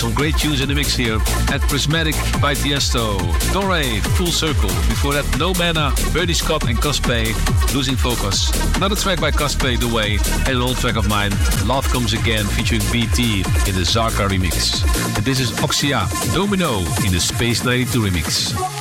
some great tunes in the mix here. At Prismatic by Tiesto, Dore, Full Circle. Before that, No Mana, Bernie Scott and Cosplay, Losing Focus. Another track by Cosplay, The Way, and an old track of mine, Love Comes Again, featuring BT in the Zarka remix. And this is Oxia, Domino in the Space 92 remix.